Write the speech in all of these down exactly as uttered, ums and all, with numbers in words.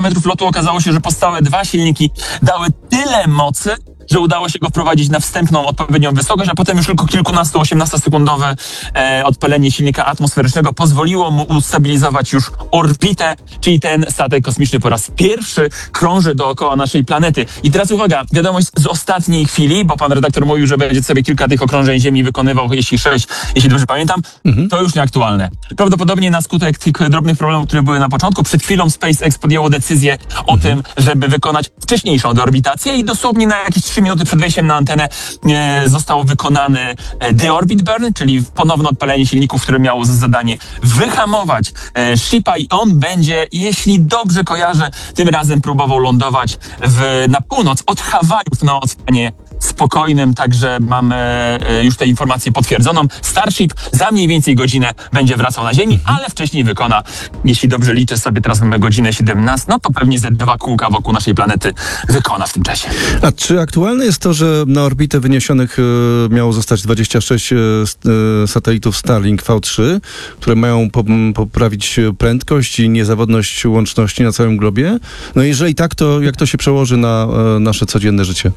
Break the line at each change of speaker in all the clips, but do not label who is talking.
metrów lotu okazało się, że pozostałe dwa silniki dały tyle mocy, że udało się go wprowadzić na wstępną odpowiednią wysokość, a potem już tylko kilkunastu, osiemnastosekundowe e, odpalenie silnika atmosferycznego pozwoliło mu ustabilizować już orbitę, czyli ten statek kosmiczny po raz pierwszy krąży dookoła naszej planety. I teraz uwaga, wiadomość z ostatniej chwili, bo pan redaktor mówił, że będzie sobie kilka tych okrążeń Ziemi wykonywał, jeśli sześć, jeśli dobrze pamiętam, mhm. to już nieaktualne. Prawdopodobnie na skutek tych drobnych problemów, które były na początku, przed chwilą SpaceX podjęło decyzję o mhm. tym, żeby wykonać wcześniejszą deorbitację i dosłownie na jakieś trzy minuty przed wejściem na antenę e, został wykonany e, deorbit burn, czyli ponowne odpalenie silników, które miało za zadanie wyhamować e, Shipa i on będzie, jeśli dobrze kojarzę, tym razem próbował lądować w, na północ od Hawajów na Oceanie Spokojnym, także mamy e, już tę informację potwierdzoną. Starship za mniej więcej godzinę będzie wracał na Ziemi, mhm. ale wcześniej wykona, jeśli dobrze liczę sobie teraz mamy godzinę siedemnastą, no to pewnie ze dwa kółka wokół naszej planety wykona w tym czasie.
A czy aktualne jest to, że na orbitę wyniesionych e, miało zostać dwadzieścia sześć e, satelitów Starlink V trzy, które mają po, poprawić prędkość i niezawodność łączności na całym globie? No jeżeli tak, to jak to się przełoży na e, nasze codzienne życie?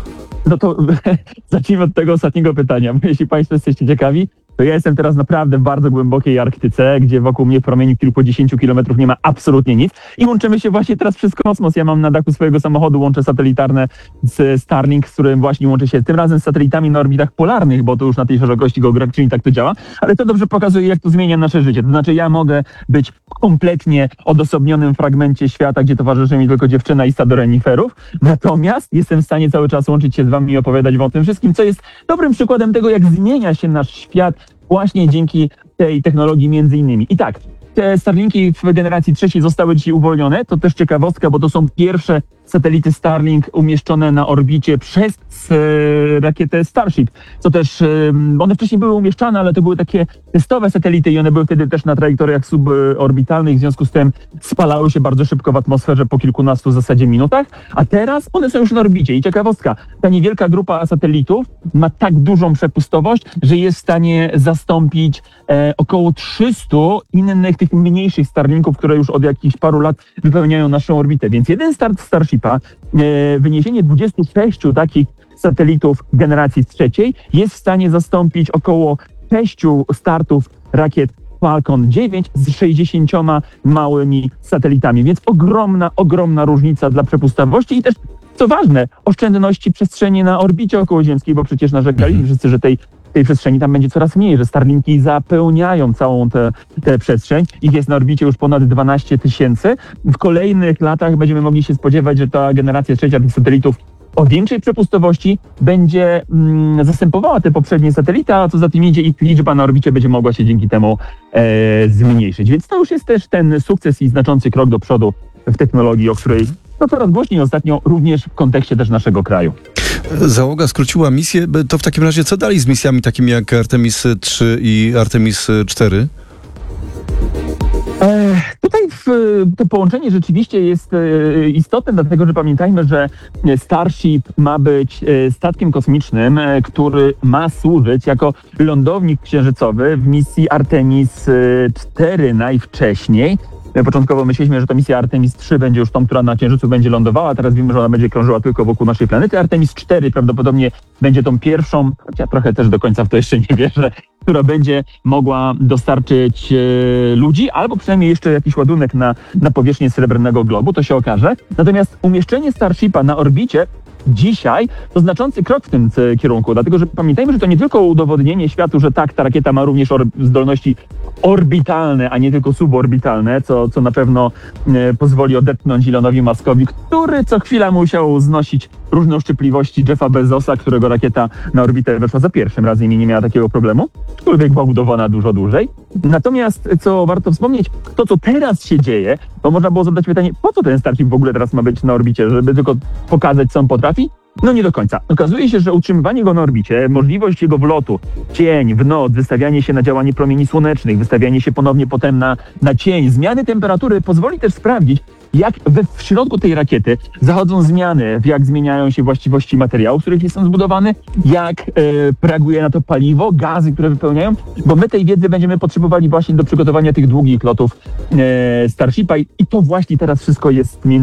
No to zacznijmy od tego ostatniego pytania. Jeśli Państwo jesteście ciekawi, to ja jestem teraz naprawdę w bardzo głębokiej Arktyce, gdzie wokół mnie w promieniu kilkudziesięciu kilometrów nie ma absolutnie nic i łączymy się właśnie teraz przez kosmos. Ja mam na dachu swojego samochodu łącze satelitarne z Starlink, z którym właśnie łączę się tym razem z satelitami na orbitach polarnych, bo to już na tej szerokości geograficznej tak to działa, ale to dobrze pokazuje, jak to zmienia nasze życie. To znaczy ja mogę być w kompletnie odosobnionym fragmencie świata, gdzie towarzyszy mi tylko dziewczyna i stado reniferów, natomiast jestem w stanie cały czas łączyć się z wami i opowiadać wam o tym wszystkim, co jest dobrym przykładem tego, jak zmienia się nasz świat właśnie dzięki tej technologii między innymi. I tak, te Starlinki w generacji trzeciej zostały dzisiaj uwolnione. To też ciekawostka, bo to są pierwsze satelity Starlink umieszczone na orbicie przez e, rakietę Starship. Co też, e, one wcześniej były umieszczane, ale to były takie testowe satelity i one były wtedy też na trajektoriach suborbitalnych, w związku z tym spalały się bardzo szybko w atmosferze po kilkunastu w zasadzie minutach, a teraz one są już na orbicie. I ciekawostka, ta niewielka grupa satelitów ma tak dużą przepustowość, że jest w stanie zastąpić e, około trzystu innych tych mniejszych Starlinków, które już od jakichś paru lat wypełniają naszą orbitę. Więc jeden start Starshipa, e, wyniesienie dwudziestu sześciu takich satelitów generacji trzeciej jest w stanie zastąpić około sześciu startów rakiet Falcon dziewięć z sześćdziesięcioma małymi satelitami. Więc ogromna, ogromna różnica dla przepustowości i też, co ważne, oszczędności przestrzeni na orbicie okołoziemskiej, bo przecież narzekaliśmy wszyscy, że tej tej przestrzeni tam będzie coraz mniej, że Starlinki zapełniają całą tę przestrzeń. Ich jest na orbicie już ponad dwanaście tysięcy. W kolejnych latach będziemy mogli się spodziewać, że ta generacja trzecia tych satelitów o większej przepustowości będzie mm, zastępowała te poprzednie satelity, a co za tym idzie, ich liczba na orbicie będzie mogła się dzięki temu e, zmniejszyć. Więc to już jest też ten sukces i znaczący krok do przodu w technologii, o której no, coraz głośniej ostatnio również w kontekście też naszego kraju.
Załoga skróciła misję. To w takim razie co dalej z misjami takimi jak Artemis trzy i Artemis cztery?
E, tutaj w, to połączenie rzeczywiście jest e, istotne, dlatego że pamiętajmy, że Starship ma być e, statkiem kosmicznym, e, który ma służyć jako lądownik księżycowy w misji Artemis cztery najwcześniej. Początkowo myśleliśmy, że to misja Artemis trzy będzie już tą, która na Księżycu będzie lądowała, teraz wiemy, że ona będzie krążyła tylko wokół naszej planety. Artemis cztery prawdopodobnie będzie tą pierwszą, choć ja trochę też do końca w to jeszcze nie wierzę, która będzie mogła dostarczyć e, ludzi, albo przynajmniej jeszcze jakiś ładunek na, na powierzchnię Srebrnego Globu, to się okaże. Natomiast umieszczenie Starshipa na orbicie dzisiaj to znaczący krok w tym kierunku, dlatego że pamiętajmy, że to nie tylko udowodnienie światu, że tak, ta rakieta ma również or- zdolności orbitalne, a nie tylko suborbitalne, co, co na pewno e, pozwoli odetchnąć Elonowi Muskowi, który co chwila musiał znosić różne uszczypliwości Jeffa Bezosa, którego rakieta na orbitę weszła za pierwszym razem i nie miała takiego problemu, aczkolwiek była budowana dużo dłużej. Natomiast, co warto wspomnieć, to co teraz się dzieje, to można było zadać pytanie, po co ten Starship w ogóle teraz ma być na orbicie, żeby tylko pokazać, co on potrafi? No nie do końca. Okazuje się, że utrzymywanie go na orbicie, możliwość jego wlotu, cień, w noc, wystawianie się na działanie promieni słonecznych, wystawianie się ponownie potem na, na cień, zmiany temperatury pozwoli też sprawdzić, jak we, w środku tej rakiety zachodzą zmiany, w jak zmieniają się właściwości materiałów, z których są zbudowane, jak e, reaguje na to paliwo, gazy, które wypełniają, bo my tej wiedzy będziemy potrzebowali właśnie do przygotowania tych długich lotów e, Starshipa i, i to właśnie teraz wszystko jest